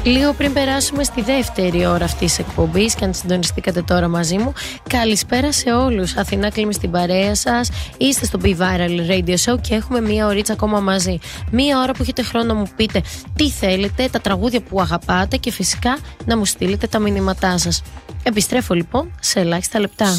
Λίγο πριν περάσουμε στη δεύτερη ώρα αυτής της εκπομπής, και αν συντονιστήκατε τώρα μαζί μου, καλησπέρα σε όλους. Αθηνά Κλίμη στην παρέα σας. Είστε στο Be Viral Radio Show και έχουμε μία ωρίτσα ακόμα μαζί. Μία ώρα που έχετε χρόνο να μου πείτε τι θέλετε, τα τραγούδια που αγαπάτε και φυσικά να μου στείλετε τα μηνύματά σας. Επιστρέφω λοιπόν σε ελάχιστα λεπτά.